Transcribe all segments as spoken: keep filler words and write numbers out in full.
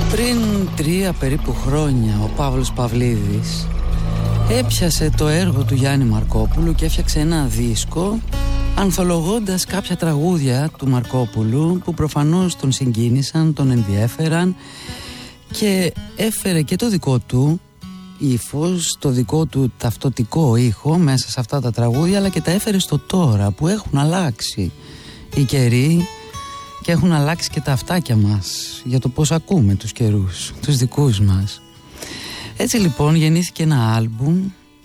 Πριν τρία περίπου χρόνια ο Παύλος Παυλίδης έπιασε το έργο του Γιάννη Μαρκόπουλου και έφτιαξε ένα δίσκο ανθολογώντας κάποια τραγούδια του Μαρκόπουλου που προφανώς τον συγκίνησαν, τον ενδιέφεραν, και έφερε και το δικό του ύφος, το δικό του ταυτοτικό ήχο μέσα σε αυτά τα τραγούδια, αλλά και τα έφερε στο τώρα που έχουν αλλάξει οι καιροί και έχουν αλλάξει και τα αυτάκια μας για το πώς ακούμε τους καιρούς, τους δικούς μας. Έτσι λοιπόν γεννήθηκε ένα άλμπουμ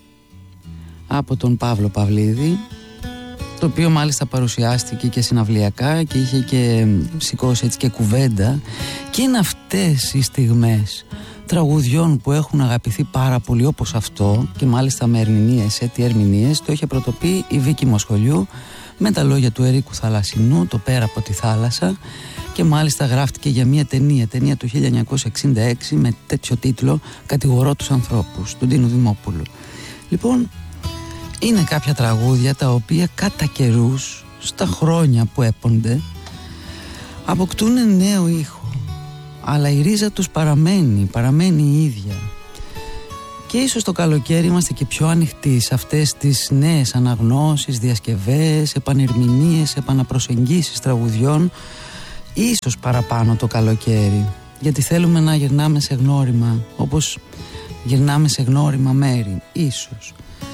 από τον Παύλο Παυλίδη, το οποίο μάλιστα παρουσιάστηκε και συναυλιακά και είχε και σηκώσει έτσι και κουβέντα, και είναι αυτές οι στιγμές τραγουδιών που έχουν αγαπηθεί πάρα πολύ, όπως αυτό, και μάλιστα με ερμηνείες, έτσι ερμηνείες, το είχε πρωτοποιεί η Βίκη Μοσχολιού με τα λόγια του Ερίκου Θαλασσινού, το «Πέρα από τη θάλασσα», και μάλιστα γράφτηκε για μια ταινία, ταινία του χίλια εννιακόσια εξήντα έξι με τέτοιο τίτλο «Κατηγορώ τους ανθρώπους», του Ντίνου Δημόπουλου. Λοιπόν, είναι κάποια τραγούδια τα οποία κατά καιρούς, στα χρόνια που έπονται, αποκτούν νέο ήχο, αλλά η ρίζα τους παραμένει, παραμένει η ίδια. Και ίσως το καλοκαίρι είμαστε και πιο ανοιχτοί σε αυτές τις νέες αναγνώσεις, διασκευές, επανερμηνείες, επαναπροσεγγίσεις τραγουδιών, ίσως παραπάνω το καλοκαίρι, γιατί θέλουμε να γυρνάμε σε γνώριμα, όπως γυρνάμε σε γνώριμα μέρη, ίσως.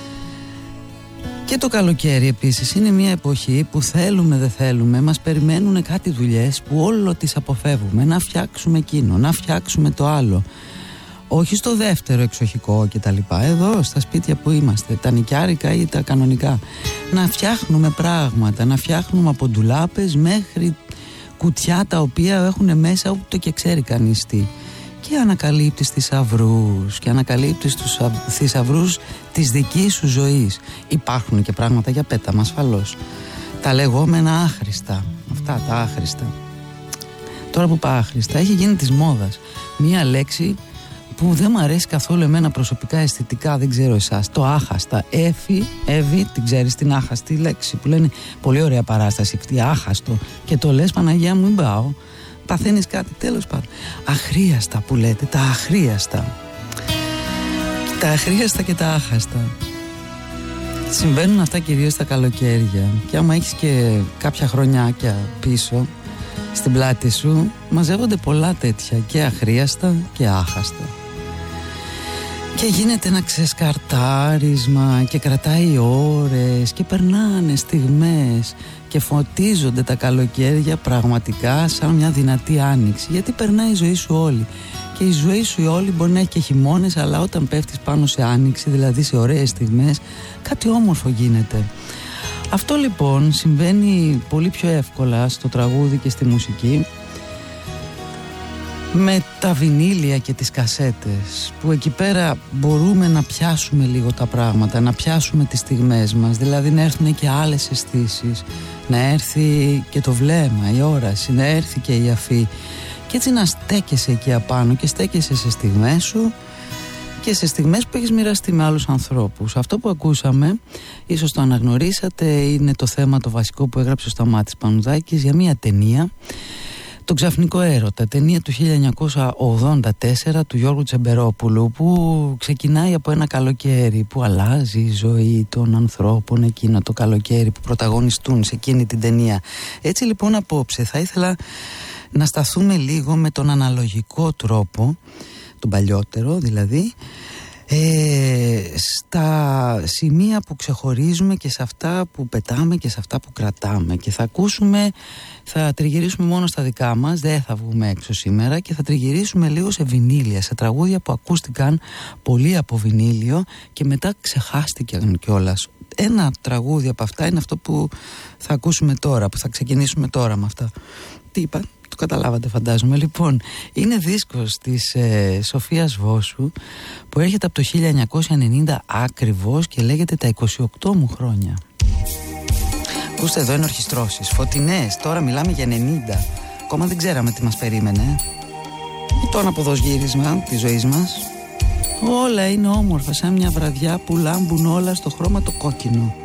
Και το καλοκαίρι επίσης είναι μια εποχή που θέλουμε δεν θέλουμε, μας περιμένουν κάτι δουλειές που όλο τις αποφεύγουμε, να φτιάξουμε εκείνο, να φτιάξουμε το άλλο. Όχι στο δεύτερο εξοχικό και τα λοιπά, εδώ στα σπίτια που είμαστε, τα νοικιάρικα ή τα κανονικά. Να φτιάχνουμε πράγματα, να φτιάχνουμε από ντουλάπες μέχρι κουτιά τα οποία έχουν μέσα ούτε και ξέρει κανείς τι. Και ανακαλύπτεις θησαυρούς και ανακαλύπτεις τους θησαυρούς της δικής σου ζωής. Υπάρχουν και πράγματα για πέταμα ασφαλώς. Τα λεγόμενα άχρηστα, αυτά τα άχρηστα. Τώρα που είπα άχρηστα, έχει γίνει της μόδας μία λέξη που δεν μου αρέσει καθόλου εμένα προσωπικά, αισθητικά, δεν ξέρω εσάς. Το άχαστα. Έφη, Εύη, την ξέρεις την άχαστη λέξη που λένε πολύ ωραία παράσταση αυτή, άχαστο, και το λες Παναγία μου, μην πάω. Παθαίνεις κάτι, τέλος πάντων. Αχρίαστα που λέτε, τα αχρίαστα. Τα αχρίαστα και τα άχαστα. Συμβαίνουν αυτά κυρίως τα καλοκαίρια. Και άμα έχεις και κάποια χρονιάκια πίσω στην πλάτη σου, μαζεύονται πολλά τέτοια, και αχρίαστα και άχαστα. Και γίνεται ένα ξεσκαρτάρισμα και κρατάει ώρες και περνάνε στιγμές και φωτίζονται τα καλοκαίρια πραγματικά σαν μια δυνατή άνοιξη, γιατί περνάει η ζωή σου όλη. Και η ζωή σου η όλη μπορεί να έχει και χειμώνες, αλλά όταν πέφτεις πάνω σε άνοιξη, δηλαδή σε ωραίες στιγμές, κάτι όμορφο γίνεται. Αυτό λοιπόν συμβαίνει πολύ πιο εύκολα στο τραγούδι και στη μουσική με τα βινίλια και τις κασέτες, που εκεί πέρα μπορούμε να πιάσουμε λίγο τα πράγματα, να πιάσουμε τις στιγμές μας, δηλαδή να έρθουν και άλλες αισθήσεις, να έρθει και το βλέμμα, η όραση, να έρθει και η αφή, και έτσι να στέκεσαι εκεί απάνω και στέκεσαι σε στιγμές σου και σε στιγμές που έχεις μοιραστεί με άλλους ανθρώπους. Αυτό που ακούσαμε, ίσως το αναγνωρίσατε, είναι το θέμα το βασικό που έγραψε ο Σταμάτης Πανουδάκης για μια ταινία, «Το ξαφνικό έρωτα», ταινία του χίλια εννιακόσια ογδόντα τέσσερα του Γιώργου Τσεμπερόπουλου, που ξεκινάει από ένα καλοκαίρι που αλλάζει η ζωή των ανθρώπων εκείνο το καλοκαίρι που πρωταγωνιστούν σε εκείνη την ταινία. Έτσι λοιπόν απόψε θα ήθελα να σταθούμε λίγο με τον αναλογικό τρόπο, τον παλιότερο δηλαδή, ε, στα σημεία που ξεχωρίζουμε και σε αυτά που πετάμε και σε αυτά που κρατάμε, και θα ακούσουμε, θα τριγυρίσουμε μόνο στα δικά μας, δεν θα βγούμε έξω σήμερα, και θα τριγυρίσουμε λίγο σε βινίλια, σε τραγούδια που ακούστηκαν πολύ από βινίλιο και μετά ξεχάστηκαν κιόλας. Ένα τραγούδι από αυτά είναι αυτό που θα ακούσουμε τώρα, που θα ξεκινήσουμε τώρα με αυτά. Τι είπα? Το καταλάβατε φαντάζομαι. Λοιπόν, είναι δίσκος της ε, Σοφίας Βόσου που έρχεται από το χίλια εννιακόσια ενενήντα ακριβώς και λέγεται «Τα είκοσι οκτώ μου χρόνια». Ακούστε, εδώ είναι ορχιστρώσεις, φωτεινές, τώρα μιλάμε για ενενήντα. Ακόμα δεν ξέραμε τι μας περίμενε. Το αναποδοσγύρισμα της ζωής μας. Όλα είναι όμορφα, σαν μια βραδιά που λάμπουν όλα στο χρώμα το κόκκινο.